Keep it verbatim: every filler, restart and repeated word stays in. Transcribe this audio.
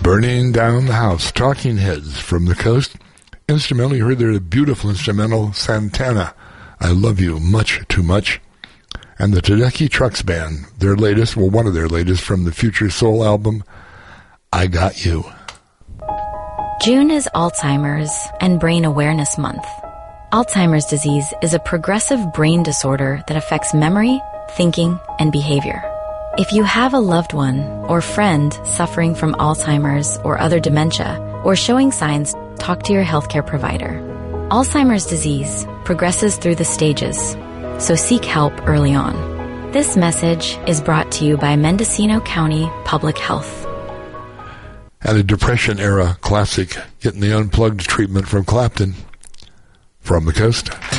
Burning Down the House, Talking Heads from the Coast. Instrumental, you heard their beautiful instrumental, Santana, I Love You Much Too Much. And the Tedeschi Trucks Band, their latest, well, one of their latest from the Future Soul album, I Got You. June is Alzheimer's and Brain Awareness Month. Alzheimer's disease is a progressive brain disorder that affects memory, thinking, and behavior. If you have a loved one or friend suffering from Alzheimer's or other dementia or showing signs, talk to your healthcare provider. Alzheimer's disease progresses through the stages, so seek help early on. This message is brought to you by Mendocino County Public Health. And a Depression-era classic, getting the unplugged treatment from Clapton. From the Coast.